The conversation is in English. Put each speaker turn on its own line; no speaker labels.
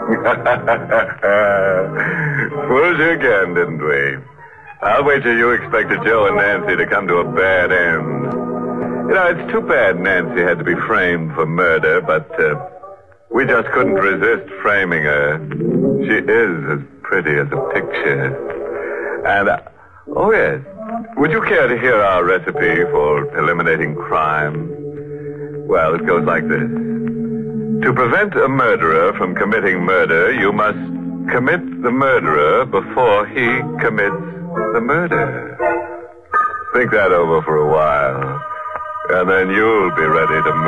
Fooled you again, didn't we? I'll wager you expected Joe and Nancy to come to a bad end. You know, it's too bad Nancy had to be framed for murder, but we just couldn't resist framing her. She is as pretty as a picture. And, oh yes, would you care to hear our recipe for eliminating crime? Well, it goes like this. To prevent a murderer from committing murder, you must commit the murderer before he commits the murder. Think that over for a while, and then you'll be ready to